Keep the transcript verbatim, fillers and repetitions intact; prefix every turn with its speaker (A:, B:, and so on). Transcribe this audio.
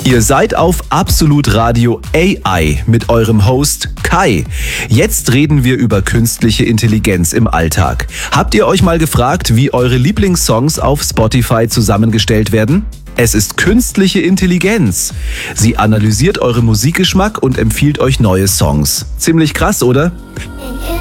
A: Ihr seid auf Absolut Radio A I mit eurem Host Kai. Jetzt reden wir über künstliche Intelligenz im Alltag. Habt ihr euch mal gefragt, wie eure Lieblingssongs auf Spotify zusammengestellt werden? Es ist künstliche Intelligenz. Sie analysiert euren Musikgeschmack und empfiehlt euch neue Songs. Ziemlich krass, oder?